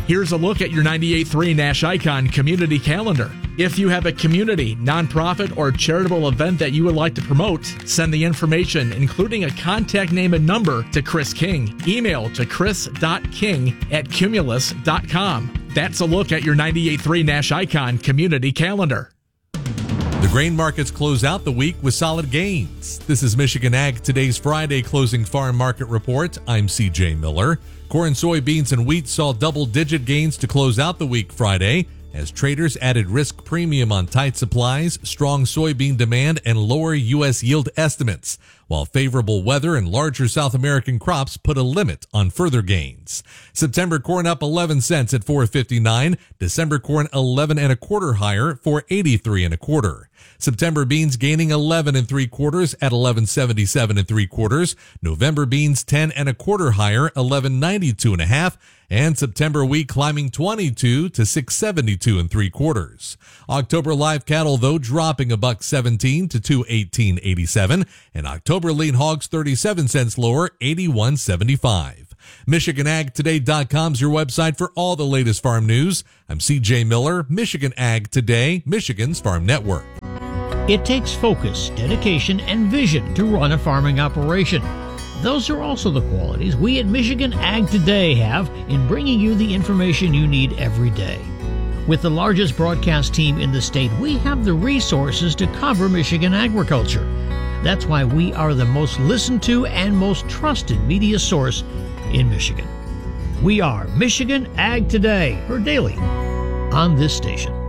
Here's a look at your 98.3 Nash Icon community calendar. If you have a community, nonprofit, or charitable event that you would like to promote, send the information, including a contact name and number, to Chris King. Email to chris.king@cumulus.com. That's a look at your 98.3 Nash Icon community calendar. The grain markets close out the week with solid gains. This is Michigan Ag Today's Friday closing farm market report. I'm CJ Miller. Corn, soybeans, and wheat saw double-digit gains to close out the week Friday as traders added risk premium on tight supplies, strong soybean demand, and lower U.S. yield estimates, while favorable weather and larger South American crops put a limit on further gains. September corn up 11 cents at $4.59. December corn 11 1/4 higher, $4.83 1/4. September beans gaining 11 3/4 at $11.77 3/4. November beans 10 1/4 higher, $11.92 1/2. And September wheat climbing 22 to $6.72 3/4. October live cattle, though, dropping $1.17 to $218.87, and October lean hogs 37 cents lower, $81.75. MichiganAgToday.com's your website for all the latest farm news. I'm CJ Miller, Michigan Ag Today, Michigan's Farm Network. It takes focus, dedication, and vision to run a farming operation. Those are also the qualities we at Michigan Ag Today have in bringing you the information you need every day. With the largest broadcast team in the state, we have the resources to cover Michigan agriculture. That's why we are the most listened to and most trusted media source in Michigan. We are Michigan Ag Today, heard daily on this station.